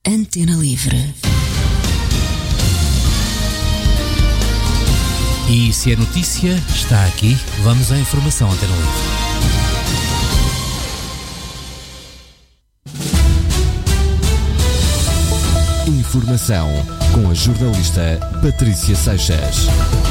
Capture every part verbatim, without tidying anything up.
Antena Livre. E se a notícia está aqui, vamos à informação Antena Livre. Informação com a jornalista Patrícia Seixas.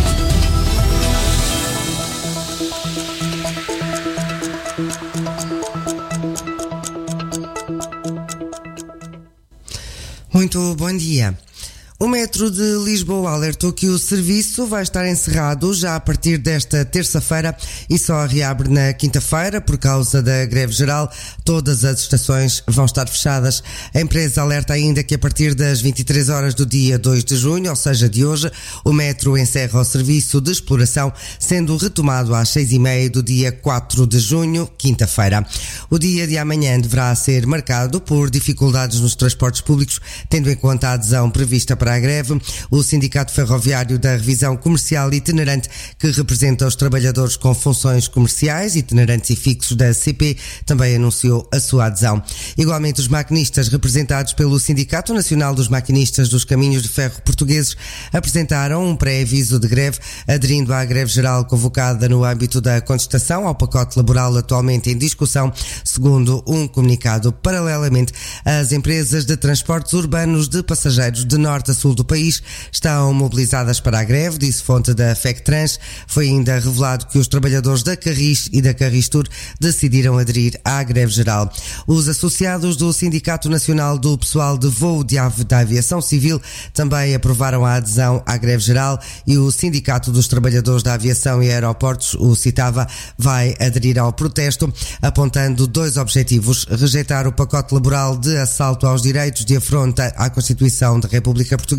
Muito bom dia. O Metro de Lisboa alertou que o serviço vai estar encerrado já a partir desta terça-feira e só reabre na quinta-feira por causa da greve geral. Todas as estações vão estar fechadas. A empresa alerta ainda que a partir das vinte e três horas do dia dois de junho, ou seja, de hoje, o Metro encerra o serviço de exploração, sendo retomado às seis e meia do dia quatro de junho, quinta-feira. O dia de amanhã deverá ser marcado por dificuldades nos transportes públicos, tendo em conta a adesão prevista para a greve. O Sindicato Ferroviário da Revisão Comercial Itinerante, que representa os trabalhadores com funções comerciais, itinerantes e fixos da C P, também anunciou a sua adesão. Igualmente, os maquinistas, representados pelo Sindicato Nacional dos Maquinistas dos Caminhos de Ferro Portugueses, apresentaram um pré-aviso de greve, aderindo à greve geral convocada no âmbito da contestação ao pacote laboral atualmente em discussão, segundo um comunicado. Paralelamente, as empresas de transportes urbanos de passageiros de norte a sul do país estão mobilizadas para a greve, disse fonte da FECTRANS. Foi ainda revelado que os trabalhadores da Carris e da Carristur decidiram aderir à greve geral. Os associados do Sindicato Nacional do Pessoal de Voo de Ave da Aviação Civil também aprovaram a adesão à greve geral e o Sindicato dos Trabalhadores da Aviação e Aeroportos, o CITAVA, vai aderir ao protesto, apontando dois objetivos: rejeitar o pacote laboral de assalto aos direitos de afronta à Constituição da República Portuguesa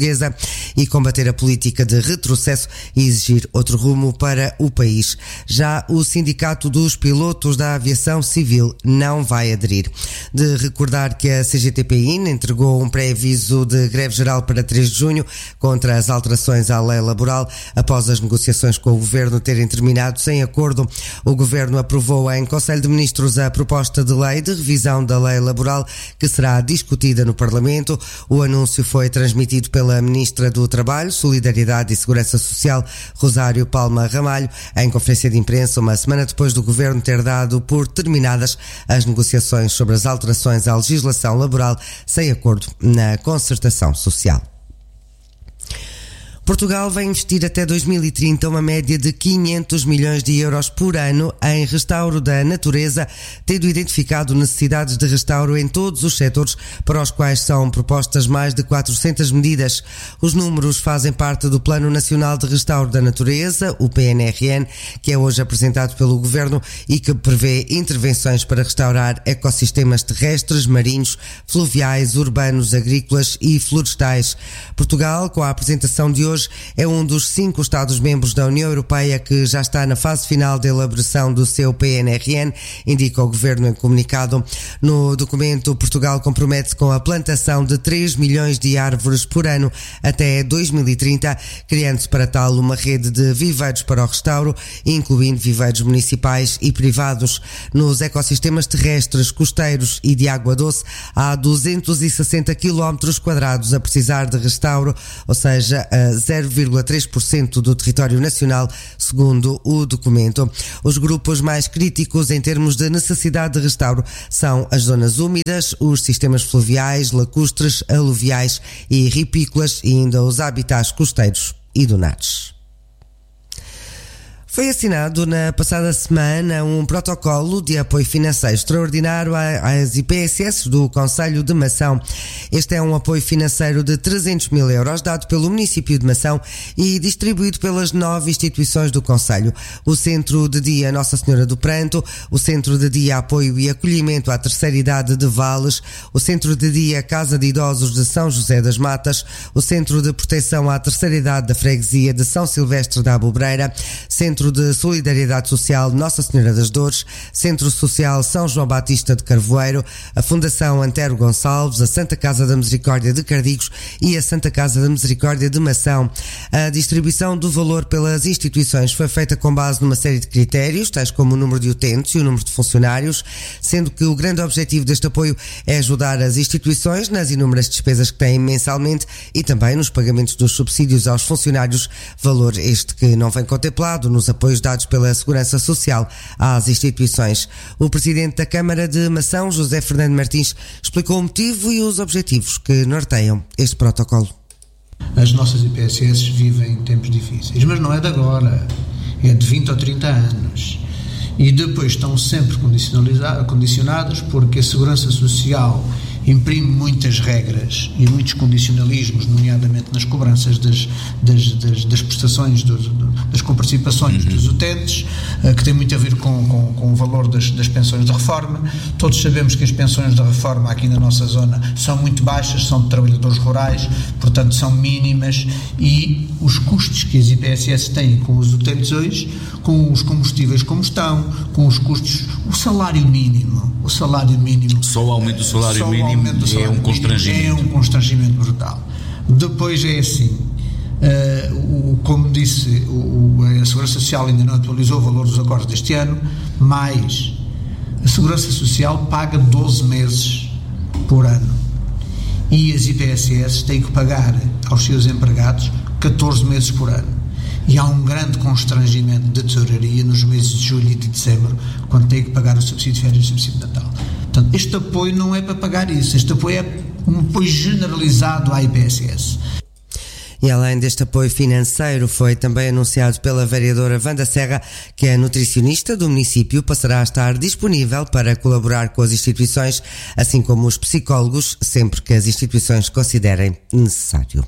e combater a política de retrocesso e exigir outro rumo para o país. Já o Sindicato dos Pilotos da Aviação Civil não vai aderir. De recordar que a C G T P I N entregou um pré-aviso de greve geral para três de junho contra as alterações à lei laboral, após as negociações com o Governo terem terminado sem acordo. O Governo aprovou em Conselho de Ministros a proposta de lei de revisão da lei laboral, que será discutida no Parlamento. O anúncio foi transmitido pela Ministra do Trabalho, Solidariedade e Segurança Social, Rosário Palma Ramalho, em conferência de imprensa, uma semana depois do Governo ter dado por terminadas as negociações sobre as alterações à legislação laboral sem acordo na concertação social. Portugal vai investir até dois mil e trinta uma média de quinhentos milhões de euros por ano em restauro da natureza, tendo identificado necessidades de restauro em todos os setores, para os quais são propostas mais de quatrocentas medidas. Os números fazem parte do Plano Nacional de Restauro da Natureza, o P N R N, que é hoje apresentado pelo Governo e que prevê intervenções para restaurar ecossistemas terrestres, marinhos, fluviais, urbanos, agrícolas e florestais. Portugal, com a apresentação de hoje, é um dos cinco Estados-membros da União Europeia que já está na fase final de elaboração do seu P N R N, indica o Governo em comunicado. No documento, Portugal compromete-se com a plantação de três milhões de árvores por ano até dois mil e trinta, criando-se para tal uma rede de viveiros para o restauro, incluindo viveiros municipais e privados. Nos ecossistemas terrestres, costeiros e de água doce, há duzentos e sessenta quilómetros quadrados a precisar de restauro, ou seja, a zero vírgula três por cento do território nacional, segundo o documento. Os grupos mais críticos em termos de necessidade de restauro são as zonas úmidas, os sistemas fluviais, lacustres, aluviais e ripícolas e ainda os habitats costeiros e dunares. Foi assinado na passada semana um protocolo de apoio financeiro extraordinário às I P S S do Concelho de Mação. Este é um apoio financeiro de trezentos mil euros dado pelo município de Mação e distribuído pelas nove instituições do Concelho: o Centro de Dia Nossa Senhora do Pranto, o Centro de Dia Apoio e Acolhimento à Terceira Idade de Vales, o Centro de Dia Casa de Idosos de São José das Matas, o Centro de Proteção à Terceira Idade da Freguesia de São Silvestre da Abobreira, Centro Centro de Solidariedade Social Nossa Senhora das Dores, Centro Social São João Batista de Carvoeiro, a Fundação Antero Gonçalves, a Santa Casa da Misericórdia de Cardigos e a Santa Casa da Misericórdia de Mação. A distribuição do valor pelas instituições foi feita com base numa série de critérios, tais como o número de utentes e o número de funcionários, sendo que o grande objetivo deste apoio é ajudar as instituições nas inúmeras despesas que têm mensalmente e também nos pagamentos dos subsídios aos funcionários, valor este que não vem contemplado nos apoios dados pela Segurança Social às instituições. O Presidente da Câmara de Mação, José Fernando Martins, explicou o motivo e os objetivos que norteiam este protocolo. As nossas I P S S vivem tempos difíceis, mas não é de agora, é de vinte ou trinta anos. E depois estão sempre condicionadas porque a Segurança Social imprime muitas regras e muitos condicionalismos, nomeadamente nas cobranças das, das, das, das prestações, dos, das comparticipações uhum. dos utentes, que tem muito a ver com, com, com o valor das, das pensões de reforma. Todos sabemos que as pensões de reforma aqui na nossa zona são muito baixas, são de trabalhadores rurais, portanto são mínimas, e os custos que as I P S S têm com os utentes hoje, com os combustíveis como estão, com os custos, o salário mínimo, o salário mínimo... Só o aumento do salário só mínimo do salário é um constrangimento. É um constrangimento brutal. Depois é assim, uh, o, como disse, o, a Segurança Social ainda não atualizou o valor dos acordos deste ano, mas a Segurança Social paga doze meses por ano e as I P S S têm que pagar aos seus empregados catorze meses por ano. E há um grande constrangimento de tesouraria nos meses de julho e de dezembro, quando têm que pagar o subsídio de férias e o subsídio de Natal. Portanto, este apoio não é para pagar isso, este apoio é um apoio generalizado à I P S S. E além deste apoio financeiro, foi também anunciado pela vereadora Wanda Serra que a nutricionista do município passará a estar disponível para colaborar com as instituições, assim como os psicólogos, sempre que as instituições considerem necessário.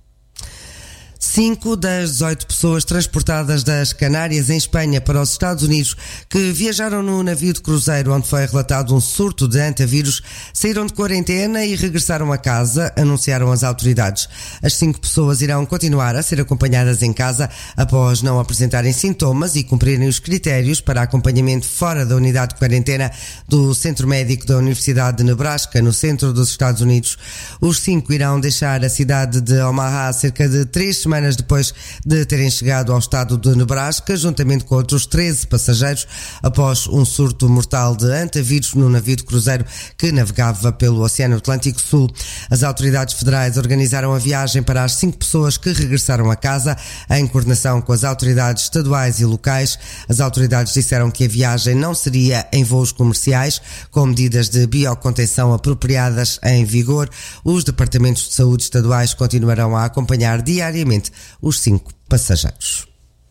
Cinco das dezoito pessoas transportadas das Canárias em Espanha para os Estados Unidos que viajaram no navio de cruzeiro onde foi relatado um surto de antavírus saíram de quarentena e regressaram a casa, anunciaram as autoridades. As cinco pessoas irão continuar a ser acompanhadas em casa após não apresentarem sintomas e cumprirem os critérios para acompanhamento fora da unidade de quarentena do Centro Médico da Universidade de Nebraska, no centro dos Estados Unidos. Os cinco irão deixar a cidade de Omaha cerca de três semanas semanas depois de terem chegado ao estado de Nebraska, juntamente com outros treze passageiros, após um surto mortal de antavírus no navio de cruzeiro que navegava pelo Oceano Atlântico Sul. As autoridades federais organizaram a viagem para as cinco pessoas que regressaram a casa, em coordenação com as autoridades estaduais e locais. As autoridades disseram que a viagem não seria em voos comerciais, com medidas de biocontenção apropriadas em vigor. Os departamentos de saúde estaduais continuarão a acompanhar diariamente os cinco passageiros.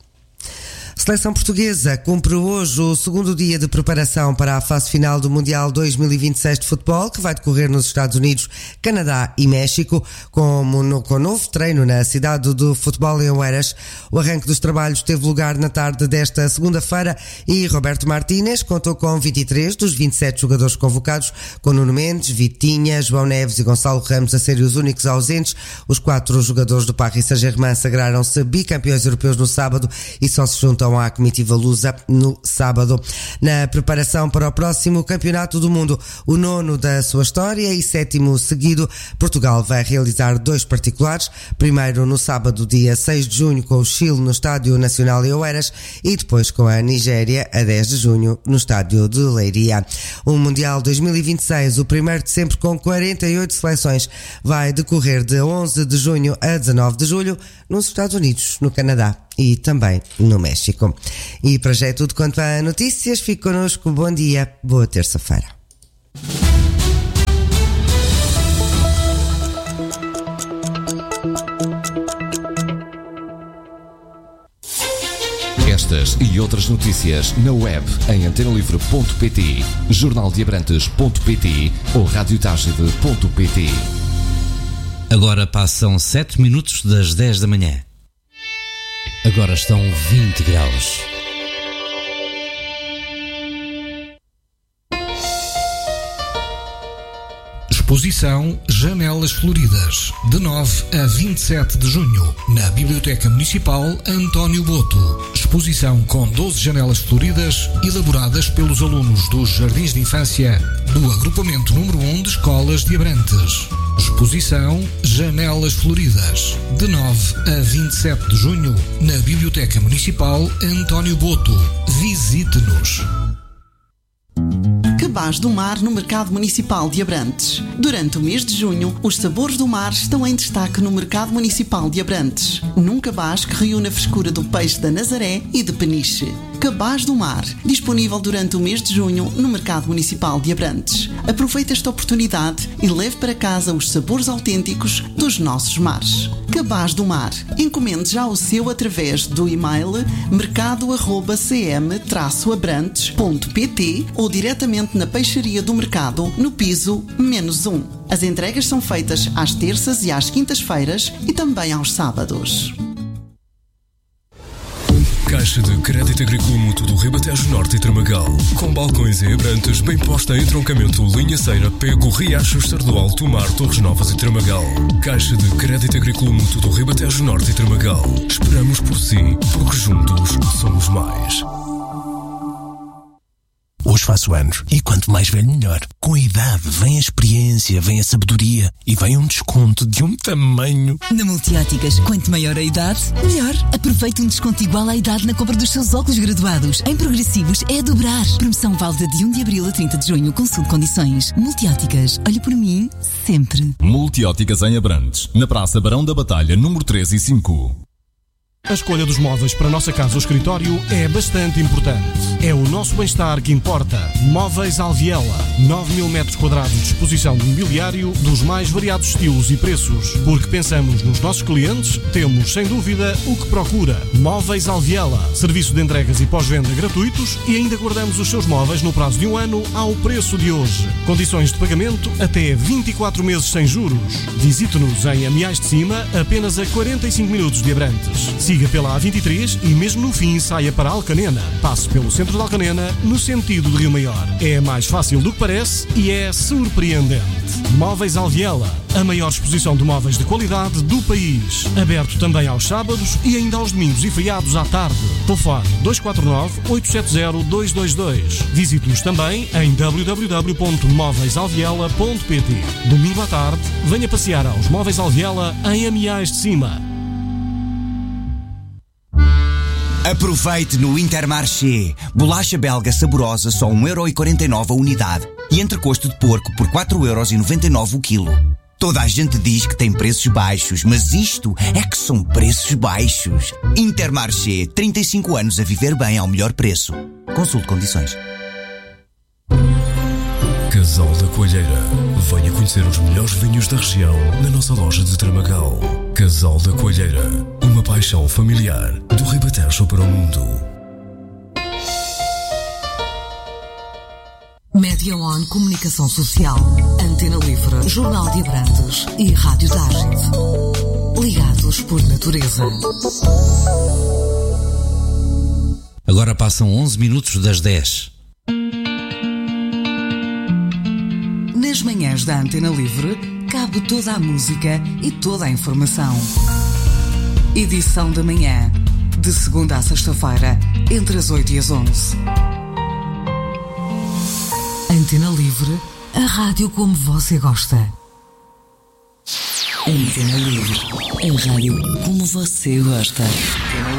A seleção portuguesa cumpre hoje o segundo dia de preparação para a fase final do Mundial dois mil e vinte e seis de futebol, que vai decorrer nos Estados Unidos, Canadá e México, com, no, com novo treino na cidade do futebol em Oeiras. O arranque dos trabalhos teve lugar na tarde desta segunda-feira e Roberto Martínez contou com vinte e três dos vinte e sete jogadores convocados, com Nuno Mendes, Vitinha, João Neves e Gonçalo Ramos a serem os únicos ausentes. Os quatro jogadores do Paris Saint-Germain sagraram-se bicampeões europeus no sábado e só se juntam à comitiva lusa no sábado. Na preparação para o próximo Campeonato do Mundo, o nono da sua história e sétimo seguido, Portugal vai realizar dois particulares, primeiro no sábado, dia seis de junho, com o Chile no Estádio Nacional de Oeiras e depois com a Nigéria a dez de junho no Estádio de Leiria. O Mundial dois mil e vinte e seis, o primeiro de sempre com quarenta e oito seleções, vai decorrer de onze de junho a dezanove de julho nos Estados Unidos, no Canadá e também no México. E para já é tudo quanto a notícias. Fique connosco, bom dia, boa terça-feira. Estas e outras notícias na web em antena livre ponto pt, jornal de abrantes ponto pt ou rádio tagide ponto pt. Agora passam sete minutos das dez da manhã. Agora estão vinte graus. Exposição Janelas Floridas, de nove a vinte e sete de junho, na Biblioteca Municipal António Boto. Exposição com doze janelas floridas, elaboradas pelos alunos dos Jardins de Infância do Agrupamento número um de Escolas de Abrantes. Exposição Janelas Floridas, de nove a vinte e sete de junho, na Biblioteca Municipal António Boto. Visite-nos. Cabaz do Mar no Mercado Municipal de Abrantes. Durante o mês de junho, os sabores do mar estão em destaque no Mercado Municipal de Abrantes, num cabaz que reúne a frescura do peixe da Nazaré e de peniche. Cabaz do Mar, disponível durante o mês de junho no Mercado Municipal de Abrantes. Aproveite esta oportunidade e leve para casa os sabores autênticos dos nossos mares. Cabaz do Mar. Encomende já o seu através do e-mail mercado arroba c m traço abrantes ponto p t ou diretamente na peixaria do mercado, no piso menos um. As entregas são feitas às terças e às quintas-feiras e também aos sábados. Caixa de Crédito Agrícola Mútuo do Ribatejo Norte e Tramagal. Com balcões em Abrantes, bem posta em entroncamento Linha Ceira, Pego, Riachos, Sardual, Tomar, Torres Novas e Tramagal. Caixa de Crédito Agrícola Mútuo do Ribatejo Norte e Tramagal. Esperamos por si, porque juntos somos mais. Hoje faço anos e quanto mais velho melhor. Com a idade vem a experiência, vem a sabedoria e vem um desconto de um tamanho. Na Multióticas, quanto maior a idade, melhor. Aproveite um desconto igual à idade na compra dos seus óculos graduados. Em progressivos é a dobrar. Promoção válida de um de abril a trinta de junho. Consulte condições. Multióticas, olhe por mim sempre. Multióticas em Abrantes, na Praça Barão da Batalha, número três e cinco. A escolha dos móveis para a nossa casa ou escritório é bastante importante. É o nosso bem-estar que importa. Móveis Alviela. nove mil metros quadrados de exposição de mobiliário dos mais variados estilos e preços. Porque pensamos nos nossos clientes, temos, sem dúvida, o que procura. Móveis Alviela. Serviço de entregas e pós-venda gratuitos e ainda guardamos os seus móveis no prazo de um ano ao preço de hoje. Condições de pagamento até vinte e quatro meses sem juros. Visite-nos em Amiais de Cima, apenas a quarenta e cinco minutos de Abrantes. Siga pela A vinte e três e mesmo no fim saia para Alcanena. Passe pelo centro de Alcanena no sentido de Rio Maior. É mais fácil do que parece e é surpreendente. Móveis Alviela, a maior exposição de móveis de qualidade do país. Aberto também aos sábados e ainda aos domingos e feriados à tarde. Telefone dois quatro nove, oito sete zero, dois dois dois. Visite-nos também em w w w ponto móveis alviela ponto p t. Domingo à tarde, venha passear aos Móveis Alviela em Amiais de Cima. Aproveite no Intermarché. Bolacha belga saborosa só um euro e quarenta e nove a unidade. E entrecosto de porco por quatro euros e noventa e nove o quilo. Toda a gente diz que tem preços baixos, mas isto é que são preços baixos. Intermarché, trinta e cinco anos a viver bem ao melhor preço. Consulte condições. Casal da Coalheira. Venha conhecer os melhores vinhos da região na nossa loja de Tramagal. Casal da Coalheira. Uma paixão familiar do Ribatejo para o mundo. Média On Comunicação Social, Antena Livre, Jornal de Abrantes e Rádio Tágide. Ligados por natureza. Agora passam onze minutos das dez. Nas manhãs da Antena Livre, cabe toda a música e toda a informação. Edição da manhã, de segunda a sexta-feira, entre as oito e as onze. Antena Livre, a rádio como você gosta. Antena Livre, a rádio como você gosta.